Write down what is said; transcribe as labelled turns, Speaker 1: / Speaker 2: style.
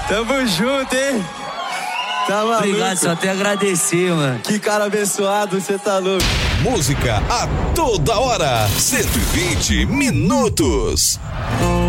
Speaker 1: Tamo junto, hein? Tá maluco?
Speaker 2: Obrigado, só até agradecer, mano.
Speaker 1: Que cara abençoado, você tá louco.
Speaker 3: Música a toda hora. 120 minutos.